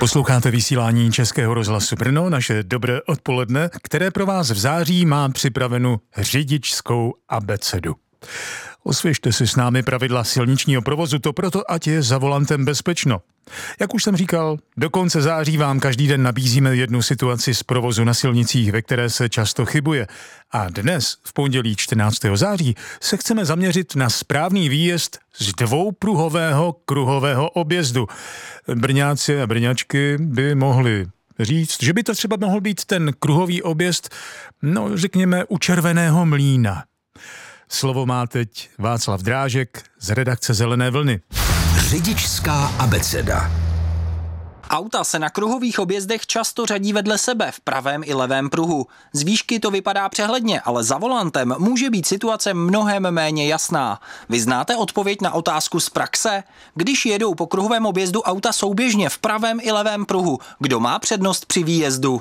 Posloucháte vysílání Českého rozhlasu Brno, naše dobré odpoledne, které pro vás v září má připravenu řidičskou abecedu. Osvěžte si s námi pravidla silničního provozu, to proto, ať je za volantem bezpečno. Jak už jsem říkal, do konce září vám každý den nabízíme jednu situaci z provozu na silnicích, ve které se často chybuje. A dnes, v pondělí 14. září, se chceme zaměřit na správný výjezd z dvoupruhového kruhového objezdu. Brňáci a brňačky by mohli říct, že by to třeba mohl být ten kruhový objezd, řekněme, u Červeného mlýna. Slovo má teď Václav Drážek z redakce Zelené vlny. Řidičská abeceda. Auta se na kruhových objezdech často řadí vedle sebe v pravém i levém pruhu. Z výšky to vypadá přehledně, ale za volantem může být situace mnohem méně jasná. Vy znáte odpověď na otázku z praxe? Když jedou po kruhovém objezdu auta souběžně v pravém i levém pruhu, kdo má přednost při výjezdu?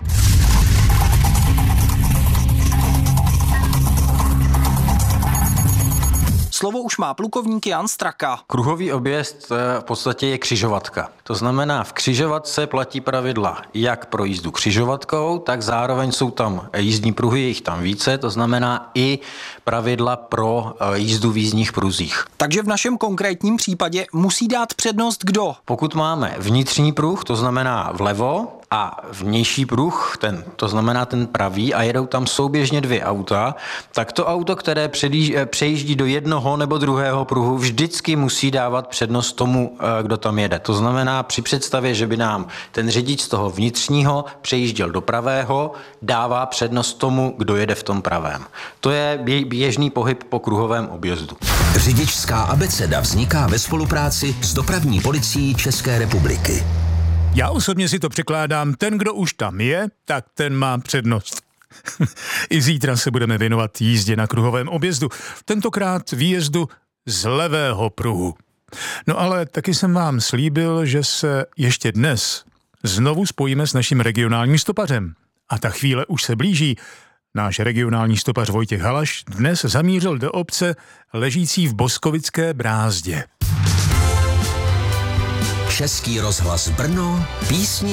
Slovo už má plukovník Jan Straka. Kruhový objezd v podstatě je křižovatka. To znamená, v křižovatce platí pravidla jak pro jízdu křižovatkou, tak zároveň jsou tam jízdní pruhy, je jich tam více, to znamená i pravidla pro jízdu v jízdních pruzích. Takže v našem konkrétním případě musí dát přednost kdo? Pokud máme vnitřní pruh, to znamená vlevo, a vnější pruh, to znamená ten pravý, a jedou tam souběžně dvě auta, tak to auto, které přejíždí do jednoho nebo druhého pruhu, vždycky musí dávat přednost tomu, kdo tam jede. To znamená, při představě, že by nám ten řidič z toho vnitřního přejížděl do pravého, dává přednost tomu, kdo jede v tom pravém. To je běžný pohyb po kruhovém objezdu. Řidičská abeceda vzniká ve spolupráci s Dopravní policií České republiky. Já osobně si to překládám, ten, kdo už tam je, tak ten má přednost. I zítra se budeme věnovat jízdě na kruhovém objezdu, tentokrát výjezdu z levého pruhu. No ale taky jsem vám slíbil, že se ještě dnes znovu spojíme s naším regionálním stopařem. A ta chvíle už se blíží. Náš regionální stopař Vojtěch Halaš dnes zamířil do obce ležící v Boskovické Brázdě. Český rozhlas Brno, písni